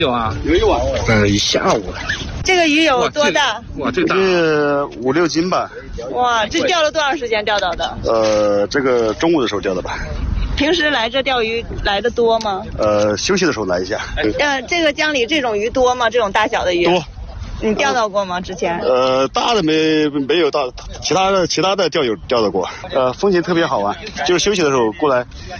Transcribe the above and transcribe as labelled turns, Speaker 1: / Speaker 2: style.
Speaker 1: 有啊，
Speaker 2: 有啊，
Speaker 3: 一下午。
Speaker 4: 这个鱼有多大？
Speaker 1: 哇，这大
Speaker 2: 5、6斤吧。
Speaker 4: 哇，这钓了多长时间钓到的？
Speaker 2: 这个中午的时候钓的吧。
Speaker 4: 平时来这钓鱼来的多吗？
Speaker 2: 休息的时候来一下。
Speaker 4: 这个江里这种鱼多吗？这种大小的鱼？
Speaker 2: 多。
Speaker 4: 你钓到过吗？之前？
Speaker 2: 大的没有到，其他的钓有钓到过。风景特别好玩，就是休息的时候过来